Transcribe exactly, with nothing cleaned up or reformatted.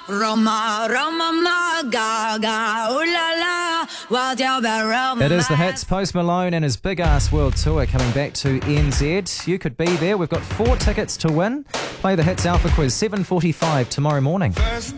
Roma, Roma, ma, gaga, ooh la la, wild yell about Roma. It is the hits. Post Malone and his big ass world tour coming back to N Z. You could be there. We've got four tickets to win. Play the Hits Alpha Quiz, seven forty-five tomorrow morning.